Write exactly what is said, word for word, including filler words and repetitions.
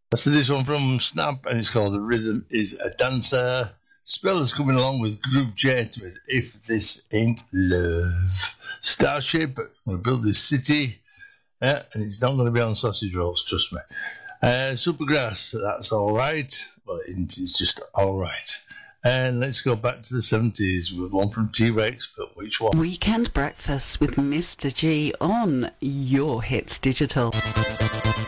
So this one from Snap, and it's called The Rhythm is a Dancer. Speller's coming along with Groove Jet with If This Ain't Love. Starship, I'm going to build this city. Yeah, and it's not going to be on sausage rolls, trust me. Uh, Supergrass, that's alright. Well, it's just alright. And let's go back to the seventies with one from T-Rex, but which one? Weekend Breakfast with Mister G on Your Hits Digital.